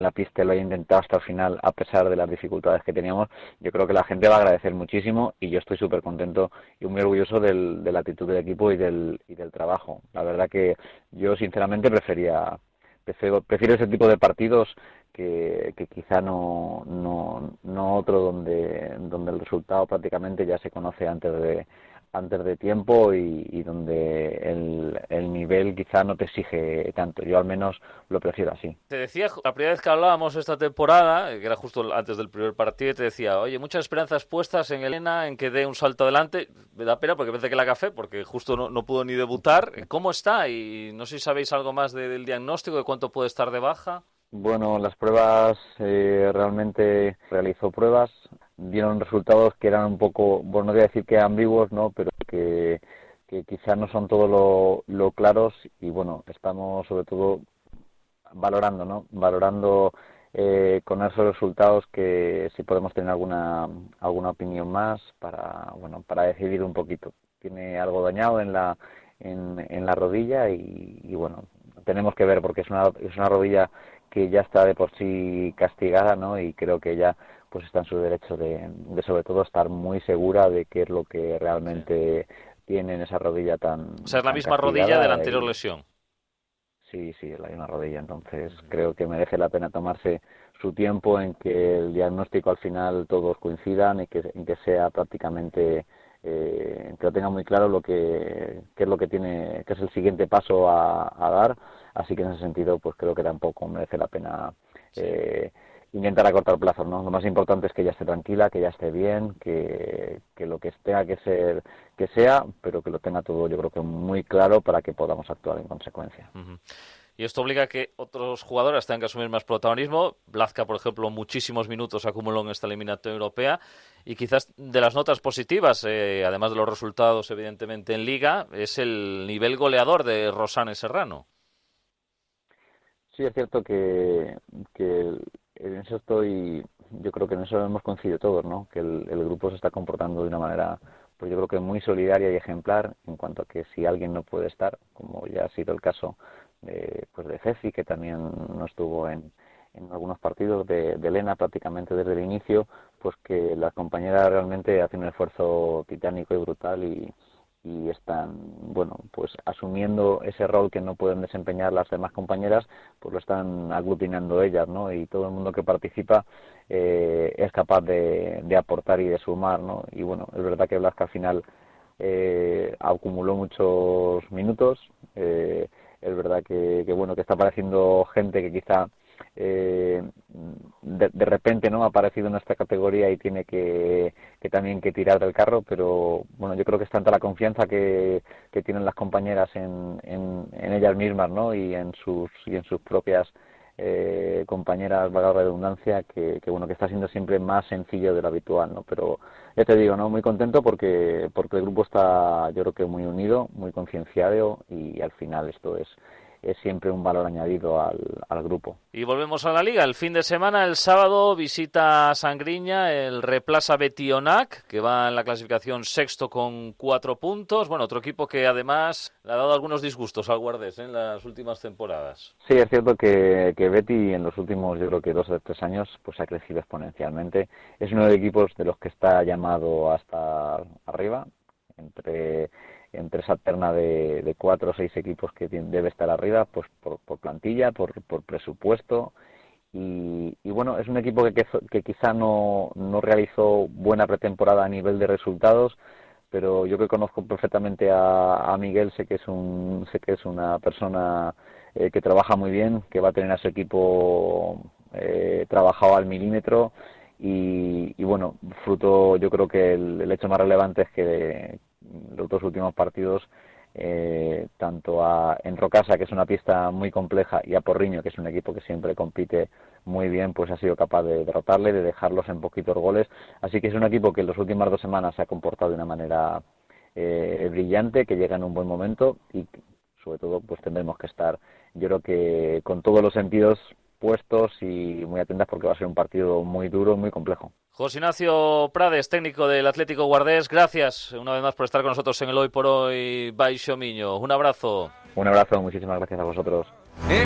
la pista y lo haya intentado hasta el final a pesar de las dificultades que teníamos. Yo creo que la gente va a agradecer muchísimo y yo estoy súper contento y muy orgulloso de la actitud del equipo y del trabajo. La verdad que yo sinceramente prefiero ese tipo de partidos que quizá no otro donde el resultado prácticamente ya se conoce antes de tiempo y donde el nivel quizá no te exige tanto. Yo al menos lo prefiero así. Te decía, la primera vez que hablábamos esta temporada, que era justo antes del primer partido, y te decía, oye, muchas esperanzas puestas en Elena, en que dé un salto adelante. Me da pena porque parece que la café, porque justo no pudo ni debutar. ¿Cómo está? Y no sé si sabéis algo más del diagnóstico, de cuánto puede estar de baja. Bueno, las pruebas, realmente realizó pruebas, dieron resultados que eran un poco, bueno, no voy a decir que ambiguos, ¿no? Pero que quizás no son todo lo claros y bueno, estamos sobre todo valorando, ¿no? Valorando con esos resultados que si podemos tener alguna opinión más para decidir un poquito. Tiene algo dañado en la rodilla y bueno, tenemos que ver porque es una rodilla que ya está de por sí castigada, ¿no? Y creo que ella pues está en su derecho de sobre todo estar muy segura de qué es lo que realmente tiene en esa rodilla O sea, es la tan misma rodilla de la castigada. anterior lesión. Sí, es la misma rodilla, entonces creo que merece la pena tomarse su tiempo en que el diagnóstico al final todos coincidan y en que sea prácticamente que lo tenga muy claro qué es lo que tiene, qué es el siguiente paso a dar, así que en ese sentido pues creo que tampoco merece la pena intentar acortar plazos, ¿no? Lo más importante es que ella esté tranquila, que ella esté bien, que lo que tenga que ser que sea, pero que lo tenga todo yo creo que muy claro para que podamos actuar en consecuencia. Uh-huh. Y esto obliga a que otros jugadores tengan que asumir más protagonismo. Blazka, por ejemplo, muchísimos minutos acumuló en esta eliminatoria europea. Y quizás de las notas positivas, además de los resultados, evidentemente, en Liga, es el nivel goleador de Rosane Serrano. Sí, es cierto que en eso yo creo que en eso hemos coincidido todos, ¿no? Que el grupo se está comportando de una manera, pues yo creo que muy solidaria y ejemplar en cuanto a que si alguien no puede estar, como ya ha sido el caso de Ceci, que también no estuvo en algunos partidos, de Elena prácticamente desde el inicio, pues que las compañeras realmente hacen un esfuerzo titánico y brutal y están, bueno, pues asumiendo ese rol que no pueden desempeñar las demás compañeras, pues lo están aglutinando ellas, ¿no? Y todo el mundo que participa es capaz de aportar y de sumar, ¿no? Y bueno, es verdad que Blasca al final acumuló muchos minutos, es verdad que bueno, que está apareciendo gente que quizá de repente no ha aparecido en esta categoría y tiene que también que tirar del carro, pero bueno, yo creo que es tanta la confianza que tienen las compañeras en ellas mismas, ¿no? Y en sus propias compañeras, valga la redundancia, que bueno, que está siendo siempre más sencillo de lo habitual, ¿no? Pero ya te digo, ¿no? Muy contento porque el grupo está, yo creo que muy unido, muy concienciado y al final esto es siempre un valor añadido al grupo. Y volvemos a la Liga. El fin de semana, el sábado, visita a Sangriña el Replasa Betionac, que va en la clasificación sexto con 4 puntos. Bueno, otro equipo que además le ha dado algunos disgustos al Guardés en las últimas temporadas. Sí, es cierto que Betty en los últimos, yo creo que 2 o 3 años, pues ha crecido exponencialmente. Es uno de los equipos de los que está llamado hasta arriba, entre esa terna de 4 o 6 equipos que debe estar arriba, pues por plantilla, por presupuesto. Y bueno, es un equipo que quizá no realizó buena pretemporada a nivel de resultados, pero yo que conozco perfectamente a Miguel, sé que es una persona que trabaja muy bien, que va a tener a su equipo trabajado al milímetro y bueno, fruto, yo creo que el hecho más relevante es que los 2 últimos partidos, tanto en Rocasa, que es una pista muy compleja, y a Porriño, que es un equipo que siempre compite muy bien, pues ha sido capaz de derrotarle, de dejarlos en poquitos goles. Así que es un equipo que en las últimas 2 semanas se ha comportado de una manera brillante, que llega en un buen momento y sobre todo pues tendremos que estar, yo creo que con todos los sentidos puestos y muy atentas porque va a ser un partido muy duro, muy complejo. José Ignacio Prades, técnico del Atlético Guardés, gracias una vez más por estar con nosotros en el Hoy por Hoy Baixo Miño. Un abrazo. Un abrazo, muchísimas gracias a vosotros.